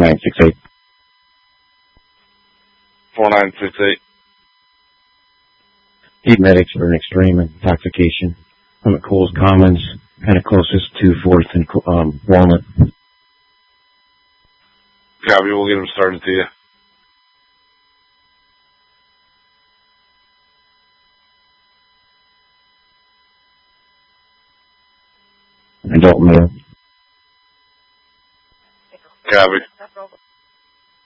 4968. 4968. Need medics for an extreme intoxication. I'm at Coles Commons, kind of closest to 4th and Walnut. Copy, we'll get them started to you. Adult male. Copy.